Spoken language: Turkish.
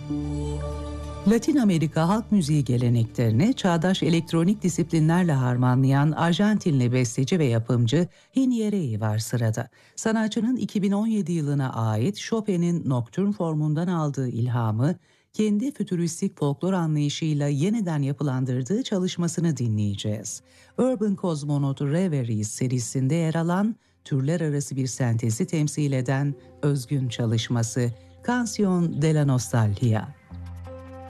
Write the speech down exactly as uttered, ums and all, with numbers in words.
Latin Amerika halk müziği geleneklerini çağdaş elektronik disiplinlerle harmanlayan Arjantinli besteci ve yapımcı Hinierei var sırada. Sanatçının iki bin on yedi yılına ait Chopin'in Nocturne formundan aldığı ilhamı, kendi fütüristik folklor anlayışıyla yeniden yapılandırdığı çalışmasını dinleyeceğiz. Urban Cosmonaut Reveries serisinde yer alan, türler arası bir sentezi temsil eden özgün çalışması Canción de la Nostalgia.